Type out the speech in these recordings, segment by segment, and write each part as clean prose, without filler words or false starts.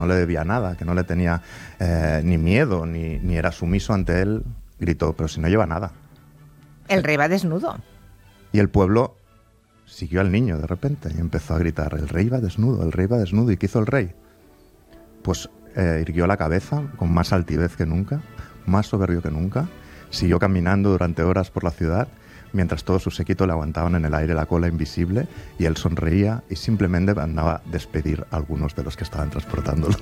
no le debía nada, que no le tenía ni miedo, ni era sumiso ante él, gritó, pero si no lleva nada. El rey va desnudo. Y el pueblo siguió al niño de repente y empezó a gritar, el rey va desnudo, el rey va desnudo. ¿Y qué hizo el rey? Pues irguió la cabeza con más altivez que nunca, más soberbio que nunca, siguió caminando durante horas por la ciudad, mientras todos sus séquitos le aguantaban en el aire la cola invisible, y él sonreía y simplemente mandaba a despedir a algunos de los que estaban transportándolo.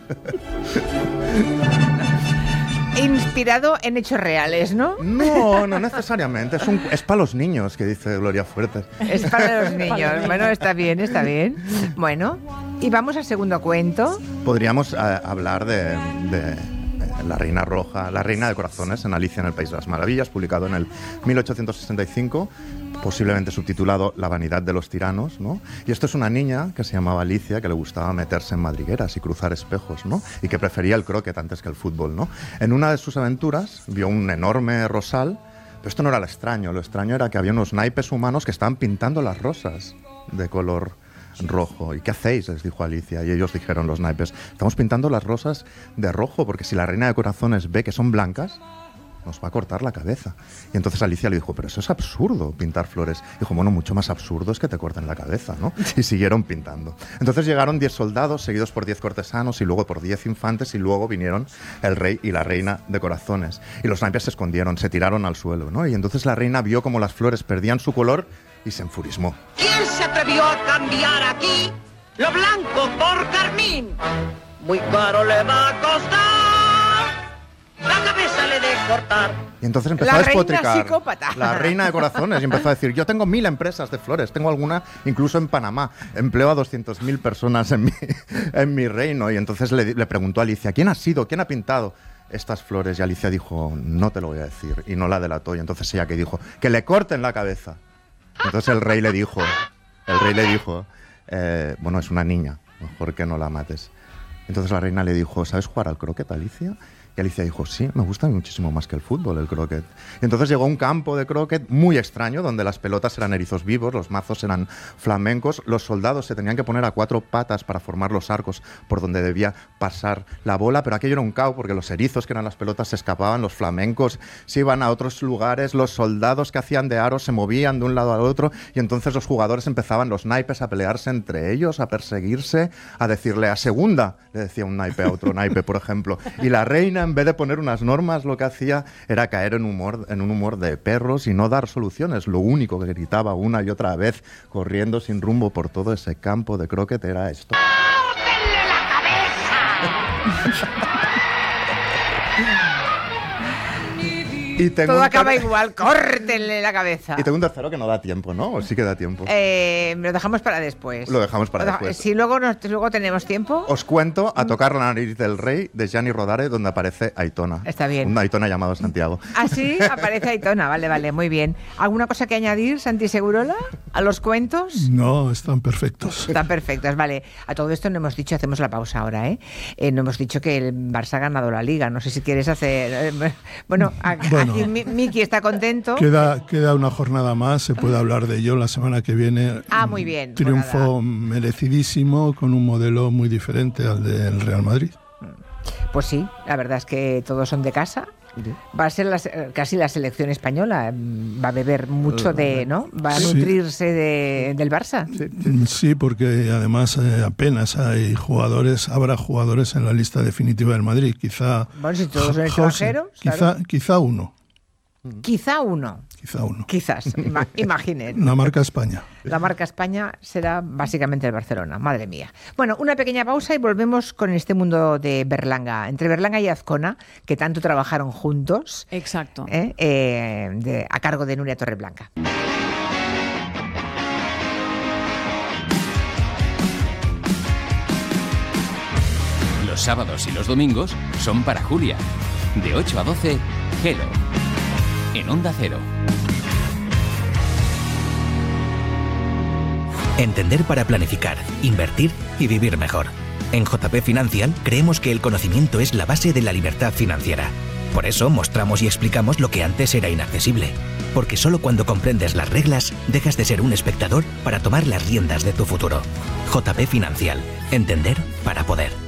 Inspirado en hechos reales, ¿no? No necesariamente. Es para los niños, que dice Gloria Fuertes. Es para los niños. Bueno, está bien, está bien. Bueno, y vamos al segundo cuento. Podríamos hablar de La Reina Roja, La Reina de Corazones, en Alicia en el País de las Maravillas, publicado en el 1865, posiblemente subtitulado La vanidad de los tiranos, ¿no? Y esto es una niña que se llamaba Alicia, que le gustaba meterse en madrigueras y cruzar espejos, ¿no? Y que prefería el croquet antes que el fútbol, ¿no? En una de sus aventuras vio un enorme rosal, pero esto no era lo extraño era que había unos naipes humanos que estaban pintando las rosas de color rojo. ¿Y qué hacéis?, les dijo Alicia. Y ellos dijeron, los naipes, estamos pintando las rosas de rojo, porque si la Reina de Corazones ve que son blancas, nos va a cortar la cabeza. Y entonces Alicia le dijo, pero eso es absurdo, pintar flores. Dijo, bueno, mucho más absurdo es que te corten la cabeza, ¿no? Y siguieron pintando. Entonces llegaron 10 soldados, seguidos por 10 cortesanos, y luego por 10 infantes, y luego vinieron el rey y la Reina de Corazones. Y los naipes se escondieron, se tiraron al suelo, ¿no? Y entonces la reina vio como las flores perdían su color y se enfurismó. ¿Quién se atrevió a cambiar aquí lo blanco por carmín? Muy caro le va a costar, la cabeza le de cortar. Y entonces empezó a despotricar. La reina psicópata. La Reina de Corazones. Y empezó a decir, yo tengo 1000 empresas de flores, tengo alguna incluso en Panamá, empleo a 200.000 personas en mi reino. Y entonces le preguntó a Alicia, ¿quién ha sido? ¿Quién ha pintado estas flores? Y Alicia dijo, no te lo voy a decir. Y no la delató. Y entonces ella que dijo, que le corten la cabeza. Entonces el rey le dijo, bueno, es una niña, mejor que no la mates. Entonces la reina le dijo, ¿sabes jugar al croquet, Alicia? Y Alicia dijo, sí, me gusta muchísimo más que el fútbol, el croquet. Y entonces llegó a un campo de croquet muy extraño, donde las pelotas eran erizos vivos, los mazos eran flamencos, los soldados se tenían que poner a 4 patas para formar los arcos por donde debía pasar la bola, pero aquello era un caos, porque los erizos, que eran las pelotas, se escapaban, los flamencos se iban a otros lugares, los soldados que hacían de aros se movían de un lado al otro, y entonces los jugadores empezaban, los naipes, a pelearse entre ellos, a perseguirse, a decirle a segunda, le decía un naipe a otro naipe, por ejemplo. Y la reina, en vez de poner unas normas, lo que hacía era caer en un humor de perros y no dar soluciones. Lo único que gritaba una y otra vez, corriendo sin rumbo por todo ese campo de croquet, era esto. ¡Córtenle la cabeza! Y todo acaba igual, córtenle la cabeza. Y tengo un tercero que no da tiempo, ¿no? ¿O sí que da tiempo? Lo dejamos para después. Lo dejamos para después. Si luego tenemos tiempo. Os cuento A tocar la nariz del rey, de Gianni Rodari, donde aparece Aitona. Está bien. Un Aitona llamado Santiago. ¿Ah, sí? Aparece Aitona. Vale, muy bien. ¿Alguna cosa que añadir, Santi Segurola, a los cuentos? No, están perfectos. Están perfectos, vale. A todo esto no hemos dicho, hacemos la pausa ahora, ¿eh? No hemos dicho que el Barça ha ganado la Liga. No sé si quieres hacer... Bueno, aquí Miki está contento. Queda una jornada más, se puede hablar de ello la semana que viene. Muy bien. Triunfo merecidísimo, con un modelo muy diferente al del Real Madrid. Pues sí, la verdad es que todos son de casa. Va a ser casi la selección española. Va a beber mucho ¿no? Va a nutrirse del Barça. Sí, porque además apenas habrá jugadores en la lista definitiva del Madrid. Quizá... Bueno, si todos son extranjeros. Quizá uno. Quizá uno. Quizás, imaginen. La marca España. La marca España será básicamente el Barcelona, madre mía. Bueno, una pequeña pausa y volvemos con este mundo de Berlanga, entre Berlanga y Azcona, que tanto trabajaron juntos. Exacto. A cargo de Nuria Torreblanca. Los sábados y los domingos son para Julia. De 8 a 12, Hello. En Onda Cero. Entender para planificar, invertir y vivir mejor. En JP Financial creemos que el conocimiento es la base de la libertad financiera. Por eso mostramos y explicamos lo que antes era inaccesible. Porque solo cuando comprendes las reglas dejas de ser un espectador para tomar las riendas de tu futuro. JP Financial. Entender para poder.